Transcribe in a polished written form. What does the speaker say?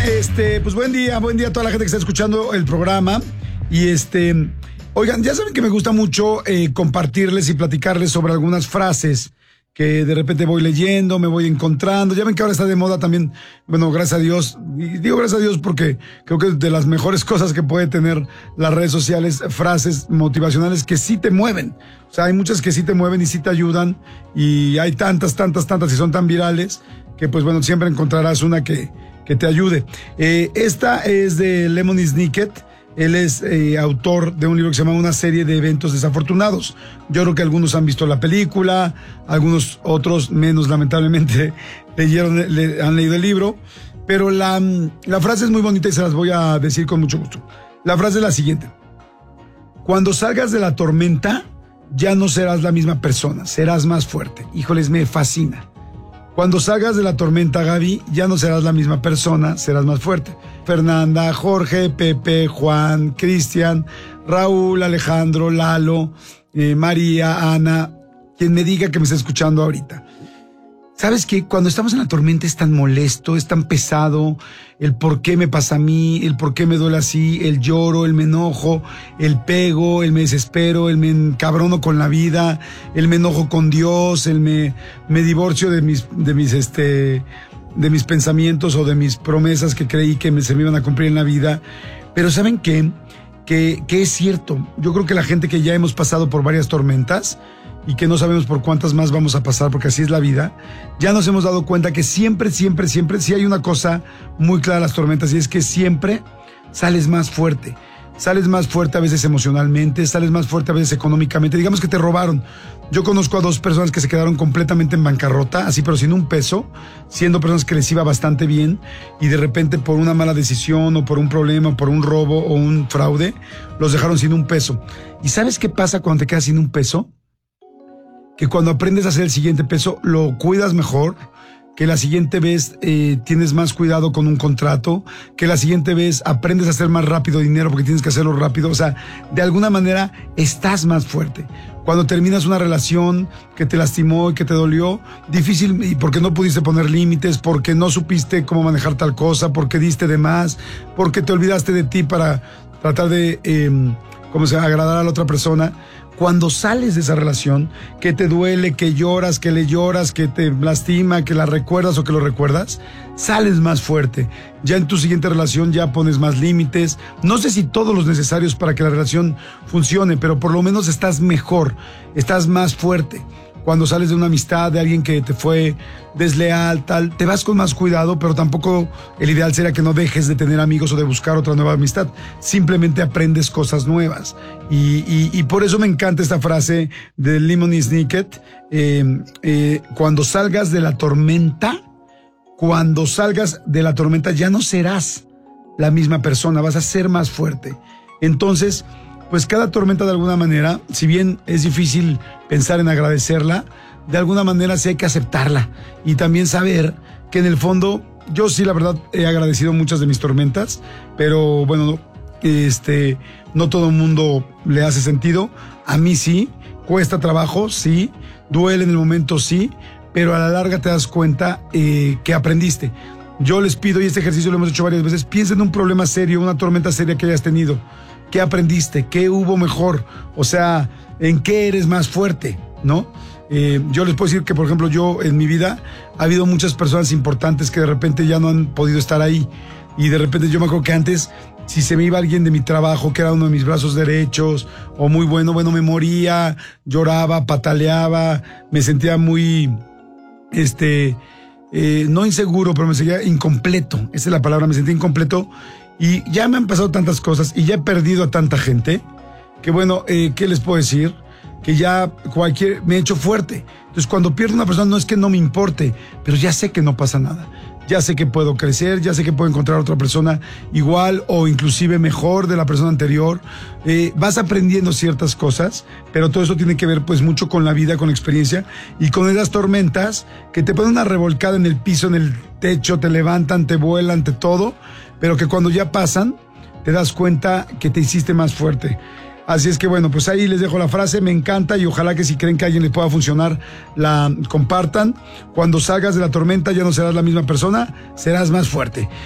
Pues buen día a toda la gente que está escuchando el programa. Y oigan, ya saben que me gusta mucho compartirles y platicarles sobre algunas frases que de repente voy leyendo, me voy encontrando. Ya ven que ahora está de moda también, bueno, gracias a Dios, y digo gracias a Dios porque creo que es de las mejores cosas que puede tener las redes sociales, frases motivacionales que sí te mueven. O sea, hay muchas que sí te mueven y sí te ayudan, y hay tantas, y son tan virales, que pues bueno, siempre encontrarás una que te ayude. Esta es de Lemony Snicket. Él es autor de un libro que se llama Una serie de eventos desafortunados. Yo creo que algunos han visto la película, algunos otros menos, lamentablemente, han leído el libro. Pero la frase es muy bonita y se las voy a decir con mucho gusto. La frase es la siguiente: cuando salgas de la tormenta, ya no serás la misma persona, serás más fuerte. Híjoles, me fascina. Cuando salgas de la tormenta, Gaby, ya no serás la misma persona, serás más fuerte. Fernanda, Jorge, Pepe, Juan, Cristian, Raúl, Alejandro, Lalo, María, Ana, quien me diga que me está escuchando ahorita. ¿Sabes qué? Cuando estamos en la tormenta es tan molesto, es tan pesado, el por qué me pasa a mí, el por qué me duele así, el lloro, el me enojo, el pego, el me desespero, el me encabrono con la vida, el me enojo con Dios, el me divorcio de mis pensamientos o de mis promesas que creí que se me iban a cumplir en la vida. Pero ¿saben qué? Que es cierto. Yo creo que la gente que ya hemos pasado por varias tormentas y que no sabemos por cuántas más vamos a pasar, porque así es la vida, ya nos hemos dado cuenta que siempre, sí hay una cosa muy clara de las tormentas, y es que siempre sales más fuerte. Sales más fuerte a veces emocionalmente, sales más fuerte a veces económicamente. Digamos que te robaron. Yo conozco a 2 personas que se quedaron completamente en bancarrota, así pero sin un peso, siendo personas que les iba bastante bien, y de repente por una mala decisión o por un problema, o por un robo o un fraude, los dejaron sin un peso. ¿Y sabes qué pasa cuando te quedas sin un peso? Que cuando aprendes a hacer el siguiente peso, lo cuidas mejor, que la siguiente vez tienes más cuidado con un contrato, que la siguiente vez aprendes a hacer más rápido dinero porque tienes que hacerlo rápido. O sea, de alguna manera estás más fuerte. Cuando terminas una relación que te lastimó y que te dolió, difícil, y porque no pudiste poner límites, porque no supiste cómo manejar tal cosa, porque diste de más, porque te olvidaste de ti para tratar de agradar a la otra persona. Cuando sales de esa relación, que te duele, que lloras, que le lloras, que te lastima, que la recuerdas o que lo recuerdas, sales más fuerte. Ya en tu siguiente relación ya pones más límites. No sé si todos los necesarios para que la relación funcione, pero por lo menos estás mejor, estás más fuerte. Cuando sales de una amistad de alguien que te fue desleal, tal, te vas con más cuidado, pero tampoco el ideal sería que no dejes de tener amigos o de buscar otra nueva amistad. Simplemente aprendes cosas nuevas. Y por eso me encanta esta frase de Lemony Snicket. Cuando salgas de la tormenta ya no serás la misma persona, vas a ser más fuerte. Entonces, pues cada tormenta de alguna manera, si bien es difícil pensar en agradecerla, de alguna manera sí hay que aceptarla y también saber que en el fondo, yo sí la verdad he agradecido muchas de mis tormentas, pero bueno, no todo el mundo le hace sentido. A mí sí, cuesta trabajo, sí, duele en el momento, sí, pero a la larga te das cuenta que aprendiste. Yo les pido, y este ejercicio lo hemos hecho varias veces, piensa en un problema serio, una tormenta seria que hayas tenido. ¿Qué aprendiste? ¿Qué hubo mejor? O sea, ¿en qué eres más fuerte? ¿No? Yo les puedo decir que, por ejemplo, yo en mi vida ha habido muchas personas importantes que de repente ya no han podido estar ahí. Y de repente yo me acuerdo que antes, si se me iba alguien de mi trabajo, que era uno de mis brazos derechos, o muy bueno, me moría, lloraba, pataleaba, me sentía muy, no inseguro, pero me sentía incompleto. Esa es la palabra, me sentía incompleto. Y ya me han pasado tantas cosas y ya he perdido a tanta gente que bueno, ¿qué les puedo decir? Que ya me he hecho fuerte. Entonces cuando pierdo una persona no es que no me importe, pero ya sé que no pasa nada. Ya sé que puedo crecer, ya sé que puedo encontrar otra persona igual o inclusive mejor de la persona anterior. Vas aprendiendo ciertas cosas, pero todo eso tiene que ver pues mucho con la vida, con la experiencia y con esas tormentas que te ponen una revolcada en el piso, en el techo, te levantan, te vuelan, te todo, pero que cuando ya pasan te das cuenta que te hiciste más fuerte. Así es que bueno, pues ahí les dejo la frase, me encanta y ojalá que si creen que a alguien le pueda funcionar, la compartan. Cuando salgas de la tormenta ya no serás la misma persona, serás más fuerte.